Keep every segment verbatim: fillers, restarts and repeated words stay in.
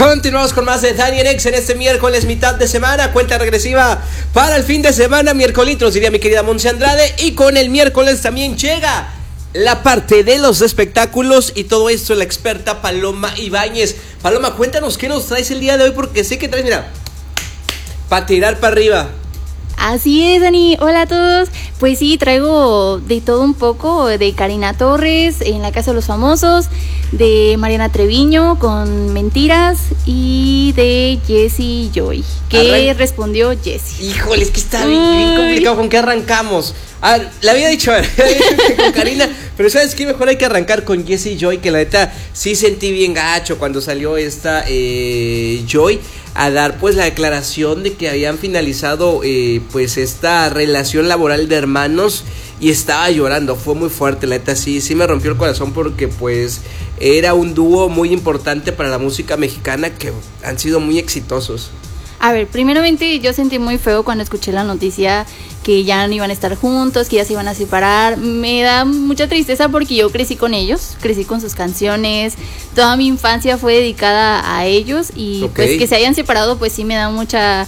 Continuamos con más de Dani en Ex en este miércoles, mitad de semana, cuenta regresiva para el fin de semana, miércolitos, diría mi querida Monse Andrade, y con el miércoles también llega la parte de los espectáculos y todo esto la experta Paloma Ibáñez. Paloma, cuéntanos qué nos traes el día de hoy, porque sé que traes, mira, para tirar para arriba. Así es, Dani. Hola a todos. Pues sí, traigo de todo un poco, de Karina Torres en La Casa de los Famosos, de Mariana Treviño con Mentiras y de Jessie Joy, que Arran... respondió Jessie. Híjole, es que está bien, bien complicado. ¿Con qué arrancamos? A ver, le había dicho, a ver, con Karina, pero ¿sabes qué? Mejor hay que arrancar con Jessie Joy, que la neta sí sentí bien gacho cuando salió esta eh, Joy a dar pues la declaración de que habían finalizado eh, pues esta relación laboral de hermanos y estaba llorando. Fue muy fuerte, la neta sí, sí me rompió el corazón, porque pues era un dúo muy importante para la música mexicana que han sido muy exitosos. A ver, primeramente yo sentí muy feo cuando escuché la noticia que ya no iban a estar juntos, que ya se iban a separar. Me da mucha tristeza porque yo crecí con ellos, crecí con sus canciones, toda mi infancia fue dedicada a ellos y okay. Pues que se hayan separado pues sí me da mucha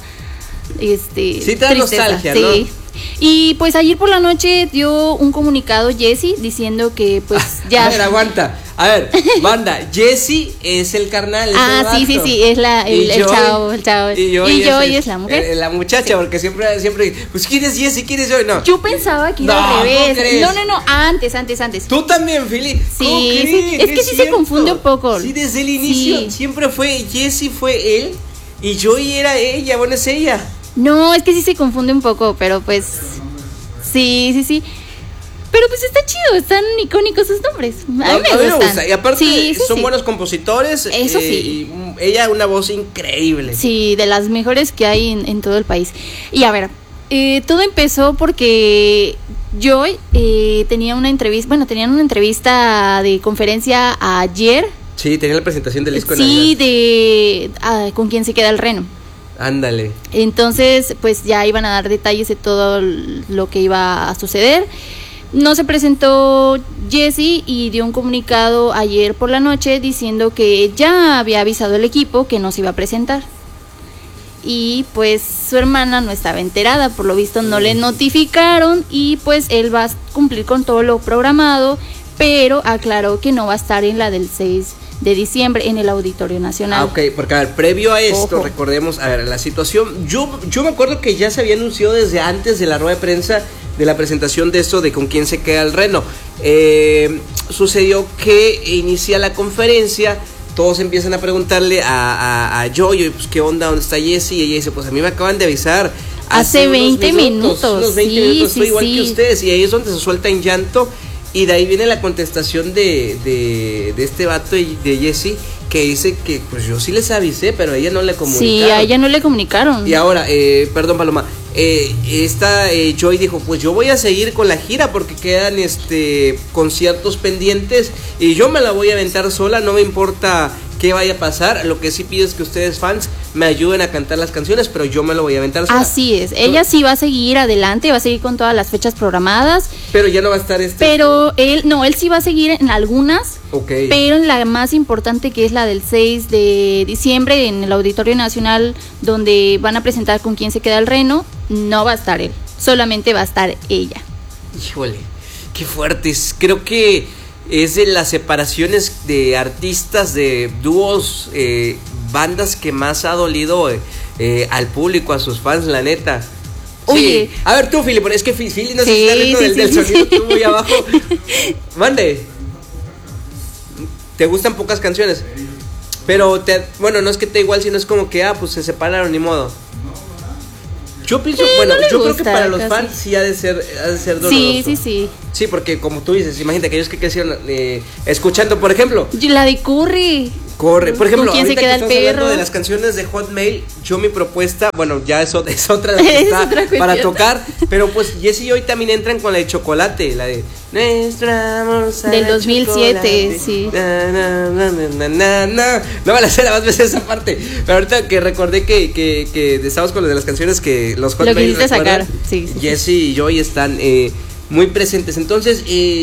este, sí te da tristeza, nostalgia, sí. ¿no? Y pues ayer por la noche dio un comunicado Jessie diciendo que pues ya... A ver, aguanta. A ver, banda, Jessie es el carnal. Es ah, el sí, sí, sí, es la, el, el Joy, chavo, el chavo. Y yo, y yo, es, y es la mujer. Eh, la muchacha, sí. Porque siempre, siempre, pues ¿quién es Jessie? ¿Quién es Joy? No. Yo pensaba que iba no, al revés. ¿no, no, no, no, antes, antes, antes. Tú también, Fili. Sí, sí, es que sí se confunde un poco. Sí, desde el inicio sí. Siempre fue, Jessie fue él y Joy era ella, bueno, es ella. No, es que sí se confunde un poco, pero pues... Sí, sí, sí. Pero pues está chido, están icónicos sus nombres. A mí no, me, a mí gustan. me gusta. Y aparte sí, sí, son sí. buenos compositores. Eso eh, sí. Y ella una voz increíble. Sí, de las mejores que hay en, en todo el país. Y a ver, eh, todo empezó porque Joy eh, tenía una entrevista, bueno, tenían una entrevista de conferencia ayer. Sí, tenía la presentación del disco. Sí, de ah, con quién se queda el reno. Ándale. Entonces, pues ya iban a dar detalles de todo lo que iba a suceder. No se presentó Jessie y dio un comunicado ayer por la noche diciendo que ya había avisado al equipo que no se iba a presentar. Y pues su hermana no estaba enterada, por lo visto no le notificaron y pues él va a cumplir con todo lo programado, pero aclaró que no va a estar en la del seis de diciembre en el Auditorio Nacional. Ah, ok, porque a ver, previo a esto, Ojo. recordemos, a ver, la situación, yo, yo me acuerdo que ya se había anunciado desde antes de la rueda de prensa de la presentación de esto de con quién se queda el reno. Eh, sucedió que inicia la conferencia, todos empiezan a preguntarle a, a, a Joy, pues qué onda, dónde está Jessie, y ella dice, pues a mí me acaban de avisar hace, hace veinte minutos, minutos, unos veinte sí, minutos, sí, estoy igual sí. que ustedes, y ahí es donde se suelta en llanto. Y de ahí viene la contestación de, de, de este vato de Jessie, que dice que pues yo sí les avisé, pero a ella no le comunicaron. Sí, a ella no le comunicaron. Y ahora, eh, perdón Paloma, eh, esta eh, Joy dijo, pues yo voy a seguir con la gira porque quedan este conciertos pendientes y yo me la voy a aventar sola, no me importa qué vaya a pasar, lo que sí pido es que ustedes fans me ayuden a cantar las canciones, pero yo me lo voy a aventar sola. Así es, ella sí va a seguir adelante, va a seguir con todas las fechas programadas. Pero ya no va a estar este... Pero él, no, él sí va a seguir en algunas, okay. Pero en la más importante que es la del seis de diciembre en el Auditorio Nacional, donde van a presentar con quién se queda el reno, no va a estar él, solamente va a estar ella. Híjole, qué fuertes, creo que... es de las separaciones de artistas, de dúos, eh, bandas que más ha dolido eh, eh, al público, a sus fans, la neta. Oye. Sí. A ver tú, Fili, es que Fili no se sí, está riendo sí, del, sí, del sí, sonido, sí. tú muy abajo. Mande. ¿Te gustan pocas canciones? Pero, te, bueno, no es que te igual, sino es como que, ah, pues se separaron, ni modo. Yo pienso, sí, bueno, no yo gusta, creo que para los casi. fans sí ha de ser, ha de ser doloroso. Sí, sí, sí. Sí, porque como tú dices, imagínate aquellos que crecieron eh, escuchando, por ejemplo, la de Curry. Corre, por ejemplo, ¿Con quién se queda que el estamos perro? hablando de las canciones de Hotmail, yo mi propuesta, bueno, ya eso es otra la que está para tocar, pero pues Jessie y hoy también entran con la de Chocolate, la de Nuestra amor del dos mil siete, sí. Na, na, na, na, na, na. No me la sé la más veces esa parte, pero ahorita que recordé que, que, que estamos con lo de las canciones que los Hotmail lo quisiste sacar, sí, sí. Jessie y Joy están eh, muy presentes, entonces eh,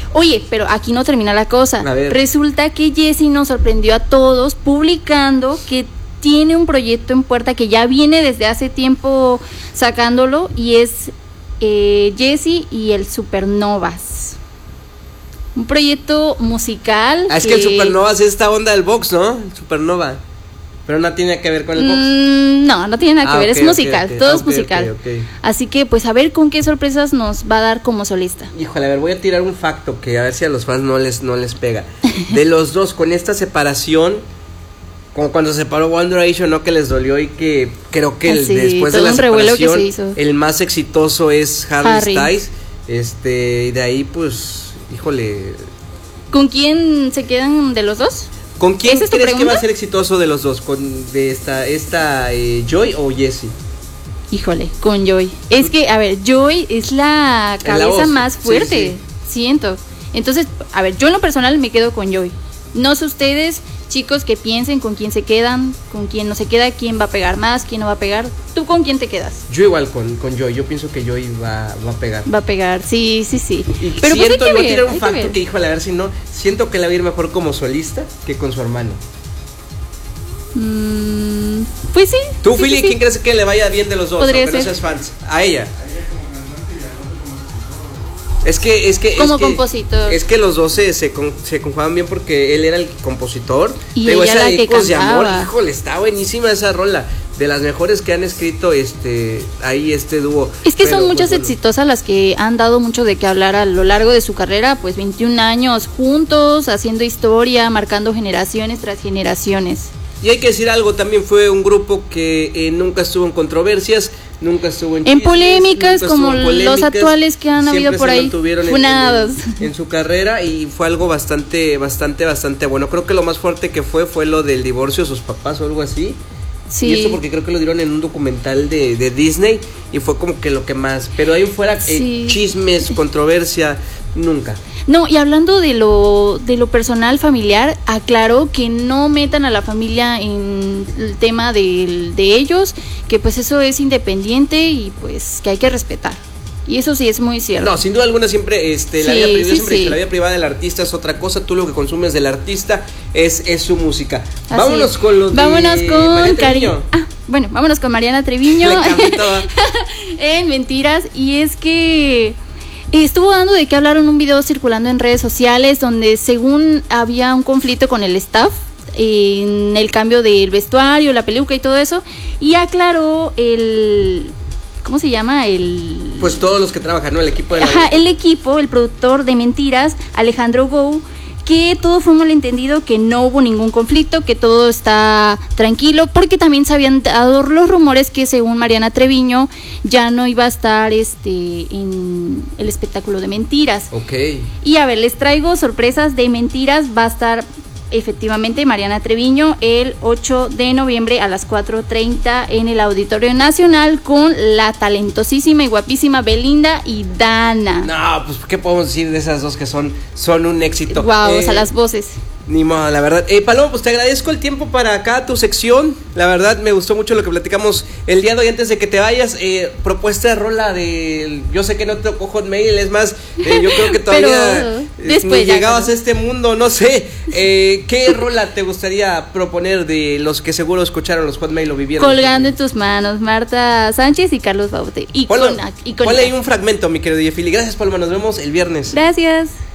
Oye, pero aquí no termina la cosa. A ver. Resulta que Jessie nos sorprendió a todos publicando que tiene un proyecto en puerta que ya viene desde hace tiempo sacándolo, y es eh, Jessie y el Supernovas. Un proyecto musical. Ah, es que, que el Supernovas es esta onda del box, ¿no? El Supernova. Pero no tiene que ver con el box. Mm, no, no tiene nada que ah, ver, okay, es musical, okay, okay. todo ah, es okay, musical. okay, okay. Así que pues a ver con qué sorpresas nos va a dar como solista. Híjole, a ver, voy a tirar un facto que a ver si a los fans no les, no les pega. De los dos, con esta separación, como cuando se separó One Direction, ¿no? Que les dolió, y que creo que el, Así, después de la un revuelo que separación, se hizo. el más exitoso es Harry, Harry. Styles. Este, y de ahí pues, híjole. ¿Con quién se quedan de los dos? ¿Con quién ¿Esa es tu crees que pregunta? va a ser exitoso de los dos? ¿Con de esta, esta eh, Joy o Jessie? Híjole, con Joy. Es que, a ver, Joy es la Es la cabeza voz, más sí, fuerte, sí. siento. Entonces, a ver, yo en lo personal me quedo con Joy. No sé ustedes, chicos, que piensen con quién se quedan, con quién no se queda, quién va a pegar más, quién no va a pegar. ¿Tú con quién te quedas? Yo igual con, con Joy, yo pienso que Joy va, va a pegar. Va a pegar, sí, sí, sí. Y Pero pues hay siento, que voy a ver, tirar un hay que facto ver. que, híjole, a ver si no, siento que la va a ir mejor como solista que con su hermano. Mm, pues sí. Tú, sí, Philly, sí, sí. ¿quién crees que le vaya bien de los dos? Podría Aunque no ser. seas fans. A ella. Es que, es que, Como es que, compositor. es que los dos se, se, con- se conjugaban bien porque él era el compositor. Y Te digo, ella esa la de que Ecos de Amor, cantaba. híjole, está buenísima esa rola. De las mejores que han escrito este ahí este dúo. Es que Pero, son muchas pues, bueno. exitosas las que han dado mucho de qué hablar a lo largo de su carrera, pues veintiún años juntos, haciendo historia, marcando generaciones tras generaciones. Y hay que decir algo, también fue un grupo que eh, nunca estuvo en controversias, nunca estuvo en, En chismes, polémicas, nunca estuvo como en los polémicas, actuales que han habido siempre por se ahí, mantuvieron en- funados. En, en su carrera, y fue algo bastante, bastante, bastante bueno. Creo que lo más fuerte que fue fue lo del divorcio de sus papás o algo así. Sí. Y esto porque creo que lo dieron en un documental de, de Disney, y fue como que lo que más. Pero ahí fuera eh, Sí. chismes, controversia, nunca. No, y hablando de lo de lo personal familiar, aclaró que no metan a la familia en el tema del- de ellos, que pues eso es independiente y pues que hay que respetar. Y eso sí es muy cierto. No, sin duda alguna siempre, este, la Sí, vida privada, sí, siempre he sí. dicho, la vida privada del artista es otra cosa, tú lo que consumes del artista es, es su música. Así Vámonos es. con los Vámonos de con María Cari- Treviño. Ah, bueno, vámonos con Mariana Treviño. Le cambié todo. En Mentiras, y es que estuvo dando de qué hablar en un video circulando en redes sociales donde según había un conflicto con el staff en el cambio del vestuario, la peluca y todo eso, y aclaró el ¿cómo se llama? El Pues todos los que trabajan, ¿no? El equipo de la Ajá, el equipo, el productor de Mentiras, Alejandro Gou, que todo fue un malentendido, que no hubo ningún conflicto, que todo está tranquilo, porque también se habían dado los rumores que según Mariana Treviño ya no iba a estar este en el espectáculo de Mentiras. Ok. Y a ver, les traigo sorpresas de Mentiras. Va a estar efectivamente Mariana Treviño el ocho de noviembre a las cuatro treinta en el Auditorio Nacional con la talentosísima y guapísima Belinda y Dana. No, pues ¿qué podemos decir de esas dos que son, son un éxito? Wow, Eh, o sea, las voces. Ni modo, la verdad. Eh, Paloma, pues te agradezco el tiempo para acá, tu sección. La verdad, me gustó mucho lo que platicamos el día de hoy. Antes de que te vayas, eh, propuesta de rola de... Yo sé que no te tocó Hotmail, es más, eh, yo creo que todavía Pero eh, después ni ya, llegabas claro. a este mundo, no sé. Eh, ¿Qué rola te gustaría proponer de los que seguro escucharon los Hotmail o vivieron? Colgando en tus manos, Marta Sánchez y Carlos Baute. Y Ponle, con, y con ponle ahí un fragmento, mi querido Yefili. Gracias, Paloma. Nos vemos el viernes. Gracias.